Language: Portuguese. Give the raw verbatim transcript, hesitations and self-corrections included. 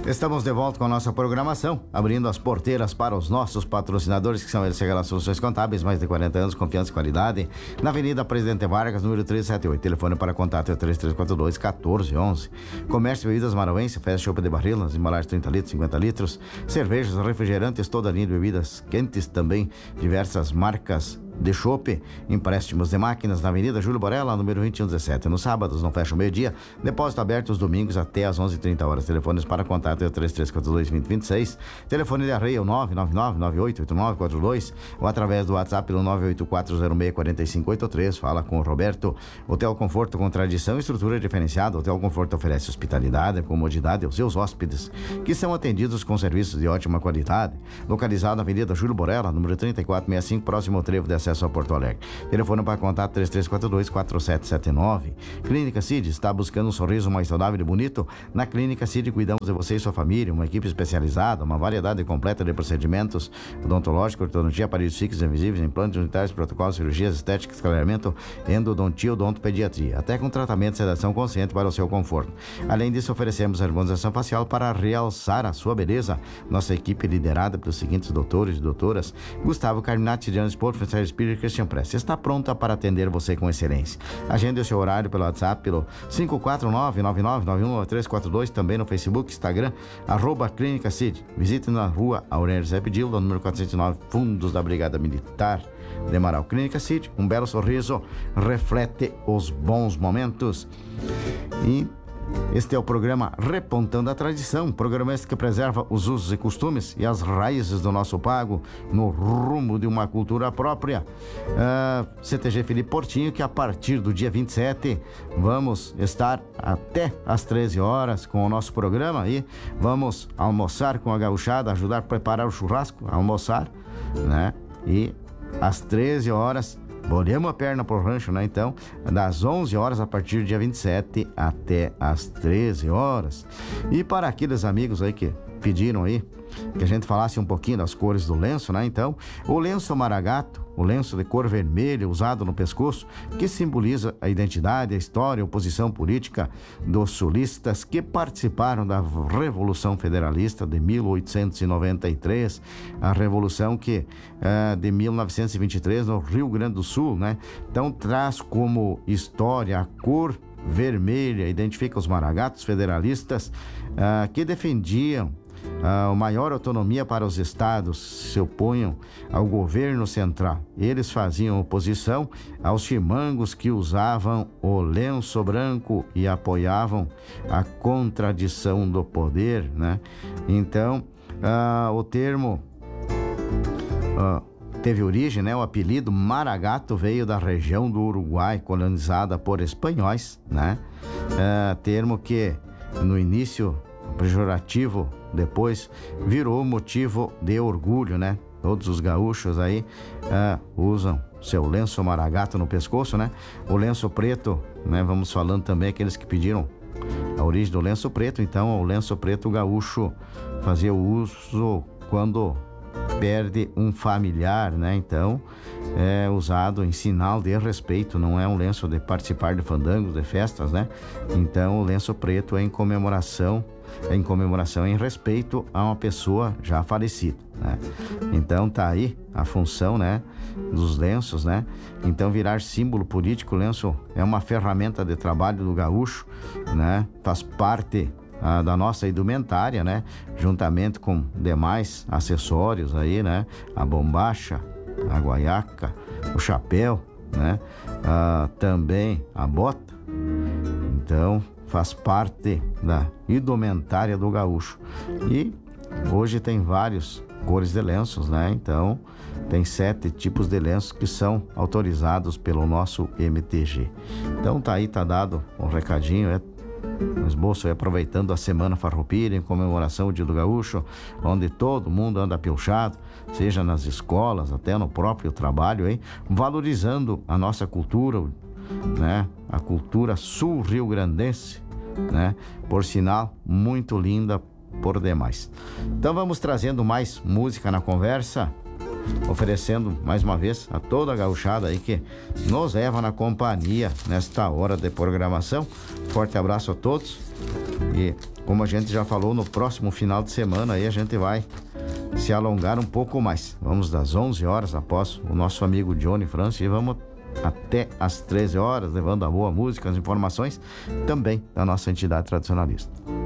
Estamos de volta com a nossa programação, abrindo as porteiras para os nossos patrocinadores, que são eles, Segala Soluções Contábeis, mais de quarenta anos, confiança e qualidade, na Avenida Presidente Vargas, número trezentos e setenta e oito. Telefone para contato é três três quatro dois, um quatro um um. Comércio de bebidas Marauense, festa chopp de barrilas, embalagens trinta litros, cinquenta litros, cervejas, refrigerantes, toda a linha de bebidas quentes também, diversas marcas de chopp, empréstimos de máquinas na Avenida Júlio Borella, número vinte e um dezessete. Nos sábados não fecha o meio-dia, depósito aberto os domingos até às onze e trinta horas. Telefones para contato é o três três quatro dois, dois zero dois seis, telefone de arreio o nove nove nove, nove oito oito nove quatro dois ou através do WhatsApp pelo nove oito quatro zero seis quatro cinco oito três. Fala com o Roberto. Hotel Conforto, com tradição e estrutura diferenciada. Hotel Conforto oferece hospitalidade e comodidade aos seus hóspedes, que são atendidos com serviços de ótima qualidade. Localizado na Avenida Júlio Borella, número trinta e quatro sessenta e cinco, próximo ao trevo de acesso a Porto Alegre. Telefone para contato três três quatro dois, quatro sete sete nove. Clínica Cid, está buscando um sorriso mais saudável e bonito? Na Clínica Cid cuidamos de você e sua família, uma equipe especializada, uma variedade completa de procedimentos odontológicos, ortodontia, aparelhos fixos e invisíveis, implantes unitários, protocolos, cirurgias estéticas, clareamento, endodontia, odontopediatria, até com tratamento de sedação consciente para o seu conforto. Além disso, oferecemos harmonização facial para realçar a sua beleza. Nossa equipe liderada pelos seguintes doutores e doutoras: Gustavo Carminati, Diana Sport, Francisco Espírito, Christian Press, está pronta para atender você com excelência. Agende o seu horário pelo WhatsApp pelo cinco quatro nove, nove nove nove um, nove três quatro dois, também no Facebook, Instagram, arroba Clínica Cid. Visite na rua Aurélio Zé Pedillo, número quatrocentos e nove, Fundos da Brigada Militar de Marau. Clínica Cid, um belo sorriso reflete os bons momentos. E este é o programa Repontando a Tradição, programa este que preserva os usos e costumes e as raízes do nosso pago no rumo de uma cultura própria. uh, C T G Felipe Portinho, que a partir do dia vinte e sete vamos estar até às treze horas com o nosso programa e vamos almoçar com a gauchada, ajudar a preparar o churrasco, almoçar, né? E às treze horas bolhamos a perna pro rancho, né? Então, das onze horas a partir do dia vinte e sete até as treze horas. E para aqueles amigos aí que pediram aí que a gente falasse um pouquinho das cores do lenço, né? Então, o lenço maragato, o lenço de cor vermelha usado no pescoço, que simboliza a identidade, a história, a oposição política dos sulistas que participaram da Revolução Federalista de mil oitocentos e noventa e três, a revolução que uh, de mil novecentos e vinte e três no Rio Grande do Sul, né? Então, traz como história a cor vermelha, identifica os maragatos federalistas uh, que defendiam a uh, maior autonomia para os estados, se opunham ao governo central. Eles faziam oposição aos chimangos que usavam o lenço branco e apoiavam a contradição do poder, né? Então, uh, o termo uh, teve origem, né? O apelido maragato veio da região do Uruguai, colonizada por espanhóis, né? Uh, termo que no início pejorativo, depois virou motivo de orgulho, né? Todos os gaúchos aí uh, usam seu lenço maragato no pescoço, né? O lenço preto, né? Vamos falando também aqueles que pediram a origem do lenço preto. Então, o lenço preto gaúcho fazia o uso quando perde um familiar, né? Então, é usado em sinal de respeito, não é um lenço de participar de fandangos, de festas, né? Então, o lenço preto é em comemoração, é em comemoração, em respeito a uma pessoa já falecida, né? Então, tá aí a função, né, dos lenços, né? Então, virar símbolo político, o lenço é uma ferramenta de trabalho do gaúcho, né? Faz parte A, da nossa indumentária, né? Juntamente com demais acessórios aí, né? A bombacha, a guaiaca, o chapéu, né? Ah, também a bota. Então, faz parte da indumentária do gaúcho. E hoje tem vários cores de lenços, né? Então, tem sete tipos de lenços que são autorizados pelo nosso M T G. Então, tá aí, tá dado um recadinho, é um esboço aí, aproveitando a Semana Farroupilha em comemoração do Dia do Gaúcho, onde todo mundo anda pilchado, seja nas escolas, até no próprio trabalho, hein? Valorizando a nossa cultura, né? A cultura sul-rio-grandense, né? Por sinal, muito linda por demais. Então vamos trazendo mais música na conversa, oferecendo mais uma vez a toda a gauchada aí que nos leva na companhia nesta hora de programação. Forte abraço a todos E como a gente já falou, no próximo final de semana aí a gente vai se alongar um pouco mais. Vamos das onze horas após o nosso amigo Johnny França e vamos até às treze horas, levando a boa música, as informações também da nossa entidade tradicionalista.